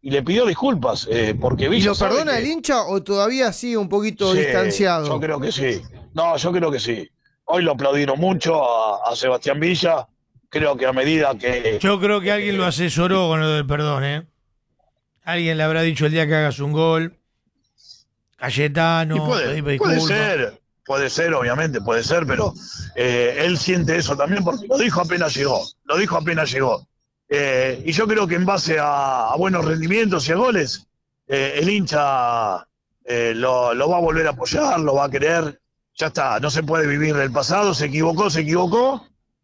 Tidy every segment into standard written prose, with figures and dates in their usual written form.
y le pidió disculpas, porque ¿Y Villa lo sabe perdona que... el hincha o todavía sigue un poquito Sí, distanciado? yo creo que sí. No, yo creo que sí. Hoy lo aplaudieron mucho a Sebastián Villa. Creo que a medida que... Yo creo que alguien lo asesoró con lo del perdón, ¿eh? Alguien le habrá dicho el día que hagas un gol, Y Cayetano, pedí disculpas. puede ser, obviamente, puede ser, pero él siente eso también porque lo dijo apenas llegó. Lo dijo apenas llegó. Y yo creo que en base a buenos rendimientos y a goles, el hincha lo va a volver a apoyar, lo va a querer. Ya está, no se puede vivir del pasado, se equivocó, se equivocó.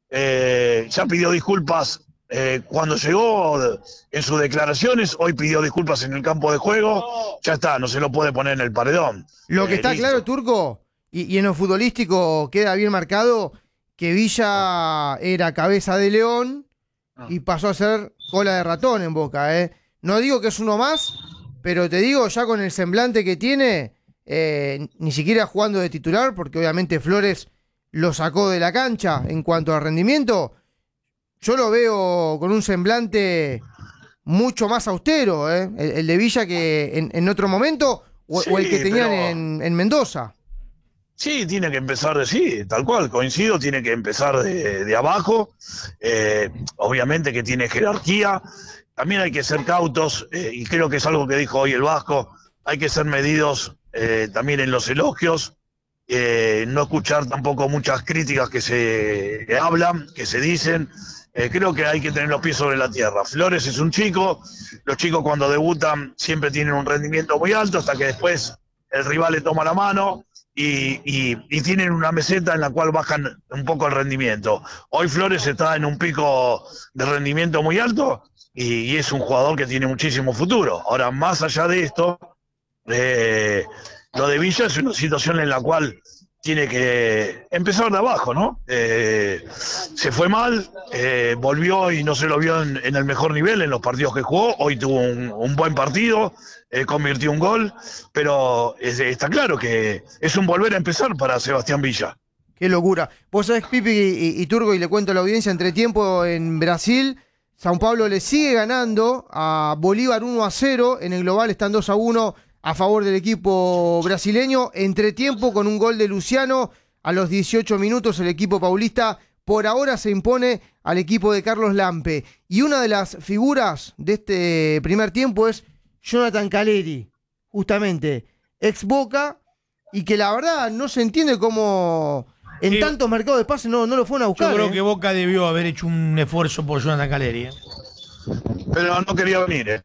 Ya pidió disculpas cuando llegó en sus declaraciones, hoy pidió disculpas en el campo de juego. Ya está, no se lo puede poner en el paredón. Lo que está Listo. claro, Turco, y en lo futbolístico queda bien marcado, que Villa era cabeza de león y pasó a ser cola de ratón en Boca, ¿eh? No digo que es uno más, pero te digo, ya con el semblante que tiene, ni siquiera jugando de titular, porque obviamente Flores lo sacó de la cancha en cuanto al rendimiento, yo lo veo con un semblante mucho más austero, ¿eh? El de Villa que en otro momento, o el que Sí, tenían pero en Mendoza. sí, tiene que empezar de sí, tal cual, coincido, tiene que empezar de abajo. Obviamente que tiene jerarquía. También hay que ser cautos, y creo que es algo que dijo hoy el Vasco. Hay que ser medidos también en los elogios. No escuchar tampoco muchas críticas que se hablan, que se dicen. Creo que hay que tener los pies sobre la tierra. Flores es un chico, los chicos cuando debutan siempre tienen un rendimiento muy alto hasta que después el rival le toma la mano y tienen una meseta en la cual bajan un poco el rendimiento. Hoy Flores está en un pico de rendimiento muy alto y es un jugador que tiene muchísimo futuro. Ahora, más allá de esto, lo de Villa es una situación en la cual tiene que empezar de abajo, ¿no? Se fue mal, volvió y no se lo vio en el mejor nivel en los partidos que jugó. Hoy tuvo un buen partido, convirtió un gol, pero está claro que es un volver a empezar para Sebastián Villa. Qué locura. Vos sabés, Pipi y Turgo, y le cuento a la audiencia, entre tiempo en Brasil, São Paulo le sigue ganando a Bolívar 1-0, en el global están 2-1 a favor del equipo brasileño. Entretiempo con un gol de Luciano a los 18 minutos el equipo paulista por ahora se impone al equipo de Carlos Lampe. Y una de las figuras de este primer tiempo es Jonathan Calleri, justamente, ex Boca, y que la verdad no se entiende cómo en tantos mercados de pases no lo fueron a buscar. Yo creo que Boca debió haber hecho un esfuerzo por Jonathan Calleri. Pero no quería venir,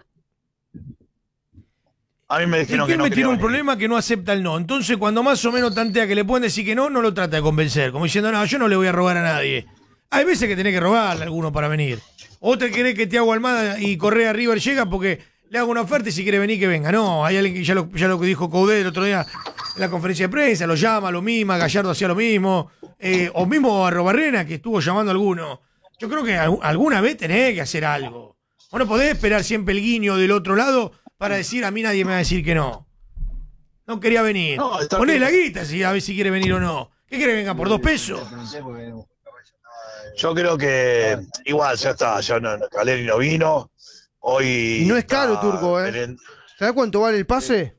A mí me dijeron que no me tiene un venir. problema que no acepta el no. Entonces, cuando más o menos tantea que le pueden decir que no lo trata de convencer. Como diciendo, no, yo no le voy a robar a nadie. Hay veces que tenés que robarle a alguno para venir. O te querés que Thiago Almada y Correa River llega porque le hago una oferta y si quiere venir, que venga. No, hay alguien que ya lo que dijo Coudet el otro día en la conferencia de prensa, lo llama, lo mima, Gallardo hacía lo mismo. O mismo a Robarrena, que estuvo llamando a alguno. Yo creo que alguna vez tenés que hacer algo. Vos no podés esperar siempre el guiño del otro lado para decir a mí nadie me va a decir que no. No quería venir. No, Poné la guita a ver si quiere venir o no. ¿Qué quiere que venga por 2 pesos? Yo creo que igual ya está, ya no, Calleri no vino. Hoy y no es caro, Turco, ¿eh? ¿Sabés cuánto vale el pase?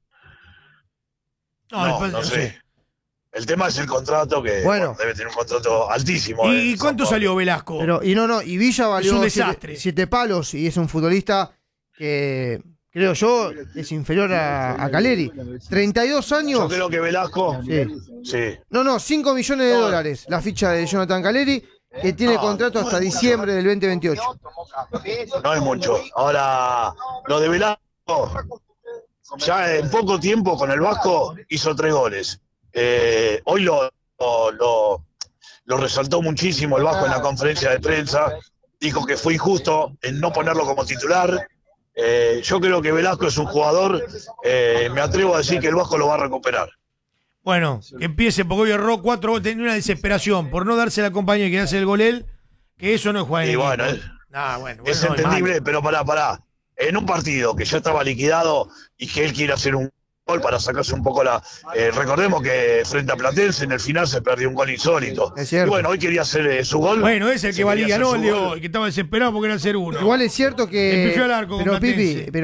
No sé. El tema es el contrato, que bueno, debe tener un contrato altísimo. ¿Y cuánto salió Velasco? Pero, y Villa valió es un desastre. 7 palos y es un futbolista que, creo yo, es inferior a Calleri. 32 años. Yo creo que Velasco... Sí. No, 5 millones de dólares la ficha de Jonathan Calleri, que tiene contrato hasta diciembre del 2028. No es mucho. Ahora, lo de Velasco, ya en poco tiempo con el Vasco hizo 3 goles. Hoy lo resaltó muchísimo el Vasco en la conferencia de prensa. Dijo que fue injusto en no ponerlo como titular. Yo creo que Velasco es un jugador, me atrevo a decir que el Vasco lo va a recuperar. Bueno, que empiece, porque hoy erró 4 goles, tenía una desesperación por no darse la compañía y que hace el gol él, que eso no es jugar en equipo. Bueno, es entendible, pero pará. En un partido que ya estaba liquidado y que él quiere hacer un gol para sacarse un poco recordemos que frente a Platense en el final se perdió un gol insólito. Es cierto. Y bueno, hoy quería hacer su gol. Bueno, es el que valía, no el de hoy, que estaba desesperado porque era hacer uno. Igual es cierto que... Empieza al arco con pero Platense. Pipi,